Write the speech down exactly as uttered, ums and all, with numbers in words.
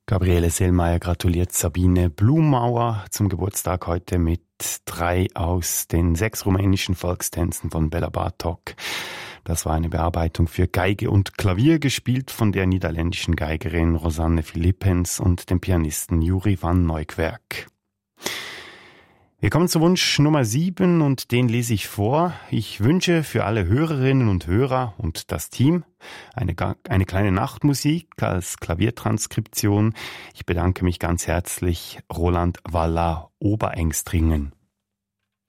Gabriele Sellmeier gratuliert Sabine Blumauer zum Geburtstag heute mit drei aus den sechs rumänischen Volkstänzen von Bela Bartok. Das war eine Bearbeitung für Geige und Klavier, gespielt von der niederländischen Geigerin Rosanne Philippens und dem Pianisten Juri van Neukwerk. Wir kommen zu Wunsch Nummer sieben und den lese ich vor. Ich wünsche für alle Hörerinnen und Hörer und das Team eine, eine kleine Nachtmusik als Klaviertranskription. Ich bedanke mich ganz herzlich Roland Waller Oberengstringen.